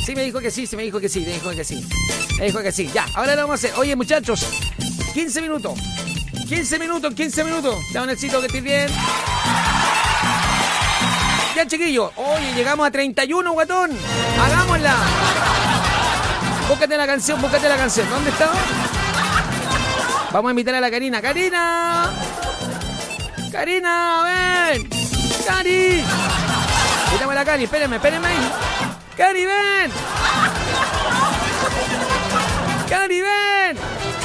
Sí, me dijo que sí, me dijo que sí. Ya, ahora lo vamos a hacer. Oye, muchachos, 15 minutos. Ya, necesito que estés bien. Ya, chiquillos. Oye, llegamos a 31, guatón. Hagámosla. Búscate la canción. ¿Dónde está? Vamos a invitar a la Karina. ¡Karina! ¡Ven! ¡Cari! Invítame a la Cari, espérame ahí. ¡Cari, ven! ¡Cari, ven!